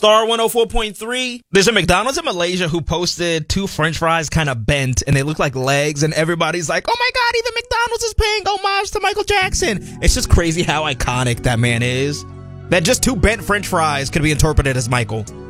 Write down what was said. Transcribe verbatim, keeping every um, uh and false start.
Star one oh four point three. There's a McDonald's in Malaysia who posted two french fries kind of bent and they look like legs, and everybody's like, oh my God, even McDonald's is paying homage to Michael Jackson. It's just crazy how iconic that man is. That just two bent french fries could be interpreted as Michael.